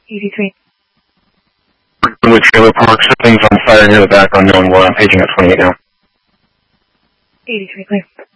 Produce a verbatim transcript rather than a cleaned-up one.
eighty-three. With trailer parks, things on fire near the background, knowing where I'm paging at twenty-eight now. eighty-three, clear.